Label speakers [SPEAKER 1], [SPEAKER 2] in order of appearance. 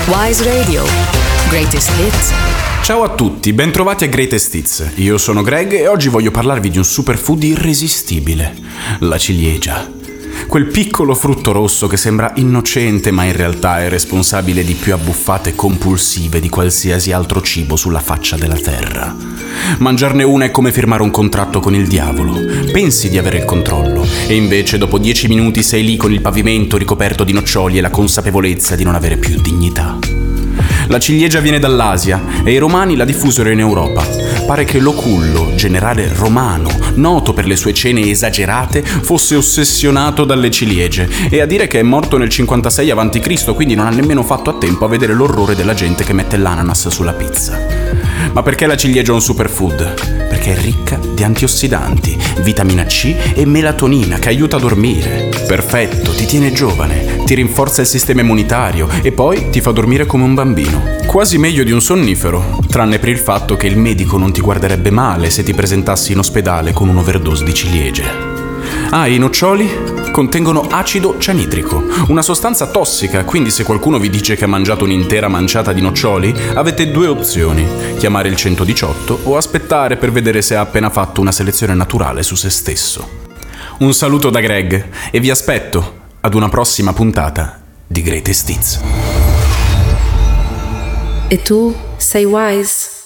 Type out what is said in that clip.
[SPEAKER 1] Wise Radio. Greatest Hits.
[SPEAKER 2] Ciao a tutti, bentrovati a Greatest Hits. Io sono Greg e oggi voglio parlarvi di un superfood irresistibile, la ciliegia. Quel piccolo frutto rosso che sembra innocente ma in realtà è responsabile di più abbuffate compulsive di qualsiasi altro cibo sulla faccia della terra. Mangiarne una è come firmare un contratto con il diavolo. Pensi di avere il controllo e invece dopo 10 minuti sei lì con il pavimento ricoperto di noccioli e la consapevolezza di non avere più dignità. La ciliegia viene dall'Asia e i romani la diffusero in Europa. Pare che Lucullo, generale romano, noto per le sue cene esagerate, fosse ossessionato dalle ciliegie e a dire che è morto nel 56 a.C., quindi non ha nemmeno fatto a tempo a vedere l'orrore della gente che mette l'ananas sulla pizza. Ma perché la ciliegia è un superfood? Perché è ricca di antiossidanti, vitamina C e melatonina che aiuta a dormire. Perfetto, ti tiene giovane, ti rinforza il sistema immunitario e poi ti fa dormire come un bambino. Quasi meglio di un sonnifero, tranne per il fatto che il medico non ti guarderebbe male se ti presentassi in ospedale con un'overdose di ciliegie. I noccioli contengono acido cianidrico, una sostanza tossica, quindi se qualcuno vi dice che ha mangiato un'intera manciata di noccioli, avete due opzioni: chiamare il 118 o aspettare per vedere se ha appena fatto una selezione naturale su se stesso. Un saluto da Greg e vi aspetto ad una prossima puntata di Greatest Hits.
[SPEAKER 1] E tu sei wise?